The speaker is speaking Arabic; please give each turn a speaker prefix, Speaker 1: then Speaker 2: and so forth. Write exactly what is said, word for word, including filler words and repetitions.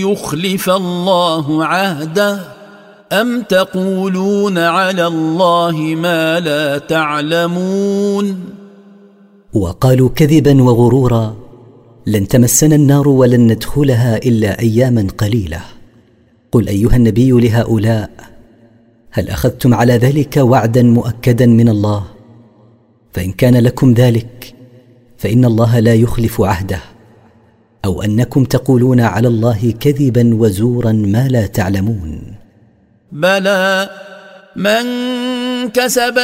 Speaker 1: يخلف الله عهده أم تقولون على الله ما لا تعلمون.
Speaker 2: وقالوا كذبا وغرورا: لن تمسنا النار ولن ندخلها إلا أياما قليلة. قل أيها النبي لهؤلاء: هل أخذتم على ذلك وعدا مؤكدا من الله؟ فإن كان لكم ذلك فإن الله لا يخلف عهده، أو أنكم تقولون على الله كذبا وزورا ما لا تعلمون.
Speaker 1: بلى من كسب